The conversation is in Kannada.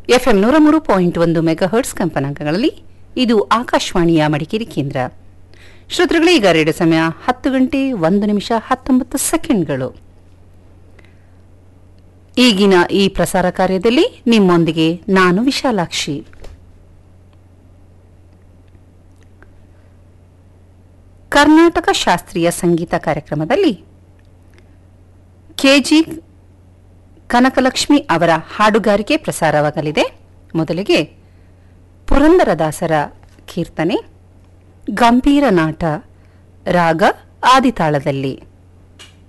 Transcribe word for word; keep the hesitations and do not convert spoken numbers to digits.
ಎಫ್ಎಂ ನೂರ ಮೂರು ಪಾಯಿಂಟ್ ಒಂದು ಮೆಗಾಹರ್ಟ್ಸ್ ಕಂಪನಾಂಕಗಳಲ್ಲಿ ಇದು ಆಕಾಶವಾಣಿಯ ಮಡಿಕೇರಿ ಕೇಂದ್ರ. ಶ್ರೋತೃಗಳೇ, ಈಗ ರೇಡಿಯೋ ಸಮಯ ಹತ್ತು ಗಂಟೆ ಒಂದು ನಿಮಿಷ ಹತ್ತೊಂಬತ್ತು ಸೆಕೆಂಡ್ಗಳು. ಈಗಿನ ಈ ಪ್ರಸಾರ ಕಾರ್ಯದಲ್ಲಿ ನಿಮ್ಮೊಂದಿಗೆ ನಾನು ವಿಶಾಲಾಕ್ಷಿ. ಕರ್ನಾಟಕ ಶಾಸ್ತ್ರೀಯ ಸಂಗೀತ ಕಾರ್ಯಕ್ರಮದಲ್ಲಿ ಕೆಜಿ ಕನಕಲಕ್ಷ್ಮಿ ಅವರ ಹಾಡುಗಾರಿಕೆ ಪ್ರಸಾರವಾಗಲಿದೆ. ಮೊದಲಿಗೆ ಪುರಂದರದಾಸರ ಕೀರ್ತನೆ ಗಂಭೀರ ನಾಟ ರಾಗ ಆದಿತಾಳದಲ್ಲಿ.